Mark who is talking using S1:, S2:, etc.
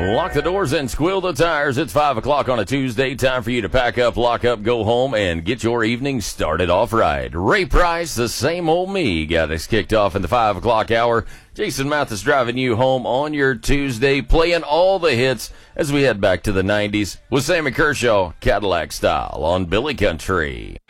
S1: Lock the doors and squill the tires. It's 5 o'clock on a Tuesday. Time for you to pack up, lock up, go home, and get your evening started off right. Ray Price, the same old me, got us kicked off in the 5 o'clock hour. Jason Mathis driving you home on your Tuesday, playing all the hits as we head back to the 90s with Sammy Kershaw, Cadillac Style on Billy Country.